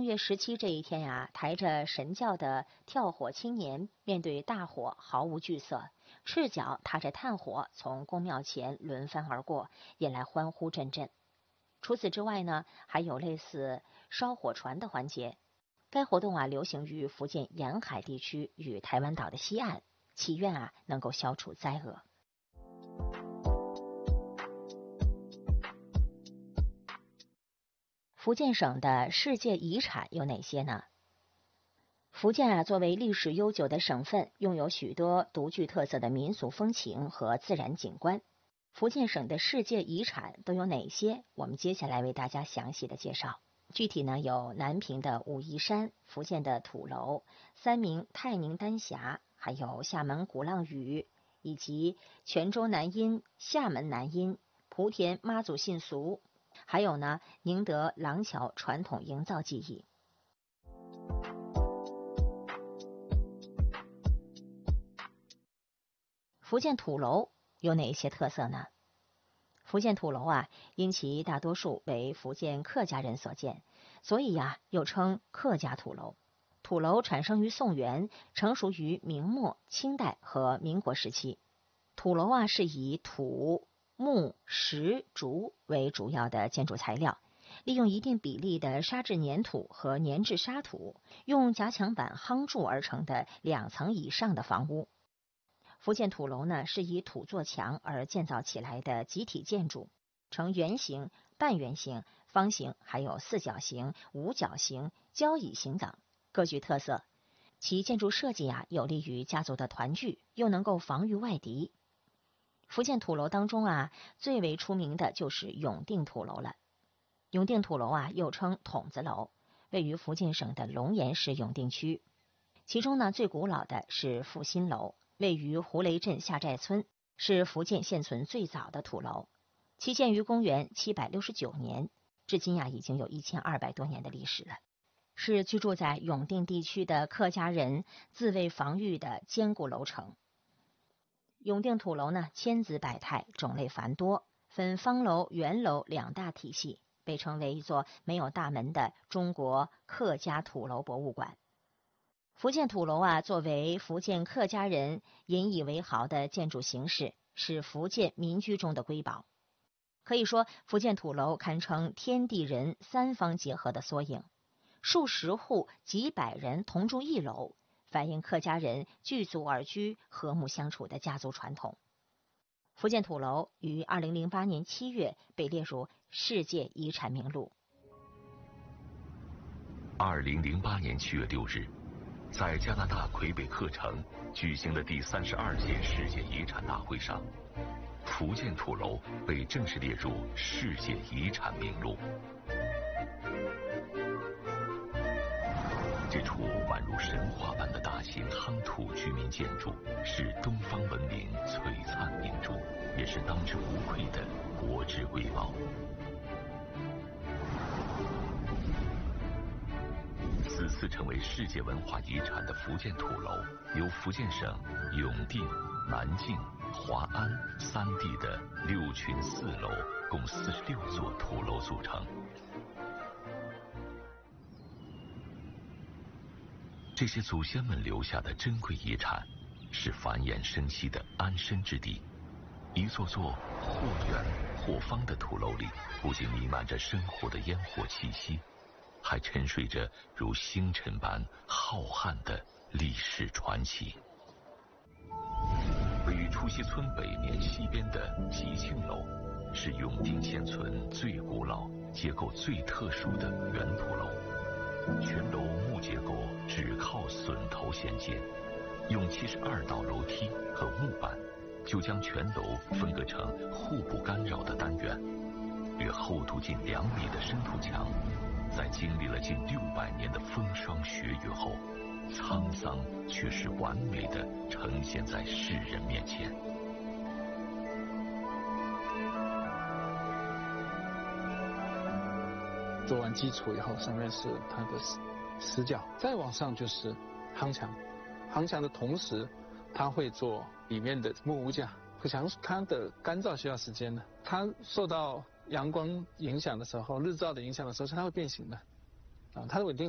正月17这一天呀，抬着神轿的跳火青年面对大火毫无惧色，赤脚踏着炭火从宫庙前轮番而过，引来欢呼阵阵。除此之外呢，还有类似烧火船的环节。该活动流行于福建沿海地区与台湾岛的西岸，祈愿能够消除灾厄。福建省的世界遗产有哪些呢？福建作为历史悠久的省份，拥有许多独具特色的民俗风情和自然景观。福建省的世界遗产都有哪些？我们接下来为大家详细的介绍。具体呢，有南平的武夷山、福建的土楼、三明太宁丹霞，还有厦门鼓浪屿，以及泉州南音、厦门南音、莆田妈祖信俗，还有呢，宁德廊桥传统营造技艺。福建土楼有哪些特色呢？福建土楼因其大多数为福建客家人所建，所以又称客家土楼。土楼产生于宋元，成熟于明末、清代和民国时期。土楼是以土、木、石、竹为主要的建筑材料，利用一定比例的砂质粘土和粘质沙土，用夹墙板夯筑而成的2层以上的房屋。福建土楼呢，是以土做墙而建造起来的集体建筑，呈圆形、半圆形、方形，还有四角形、五角形、交椅形等，各具特色。其建筑设计有利于家族的团聚，又能够防御外敌。福建土楼当中最为出名的就是永定土楼了。永定土楼又称筒子楼，位于福建省的龙岩市永定区。其中呢，最古老的是复兴楼，位于胡雷镇下寨村，是福建现存最早的土楼。其建于公元769年，至今已经有1200多年的历史了，是居住在永定地区的客家人自卫防御的坚固楼城。永定土楼呢，千姿百态，种类繁多，分方楼、圆楼2大体系，被称为一座没有大门的中国客家土楼博物馆。福建土楼作为福建客家人引以为豪的建筑形式，是福建民居中的瑰宝。可以说，福建土楼堪称天地人三方结合的缩影，数十户几百人同住一楼，反映客家人聚族而居、和睦相处的家族传统。福建土楼于2008年7月被列入世界遗产名录。 2008年7月6日，在加拿大魁北克城举行的第32届世界遗产大会上，福建土楼被正式列入世界遗产名录。这处宛如神话般的大型夯土居民建筑，是东方文明璀璨明珠，也是当之无愧的国之瑰宝。此次成为世界文化遗产的福建土楼，由福建省永定、南靖、华安3地的6群4楼共46座土楼组成。这些祖先们留下的珍贵遗产，是繁衍生息的安身之地。一座座或圆或方的土楼里，不仅弥漫着生活的烟火气息，还沉睡着如星辰般浩瀚的历史传奇。位于出溪村北面西边的吉庆楼，是永定现存最古老、结构最特殊的圆土楼。全楼木结构，只靠榫头衔接，用72道楼梯和木板，就将全楼分割成互不干扰的单元。约厚度近2米的深土墙，在经历了近600年的风霜雪雨后，沧桑却是完美的呈现在世人面前。 做完基础以后，上面是它的石脚，再往上就是夯墙。夯墙的同时，它会做里面的木屋架。墙它的干燥需要时间的，它受到阳光影响的时候，日照的影响的时候，它会变形的。它的稳定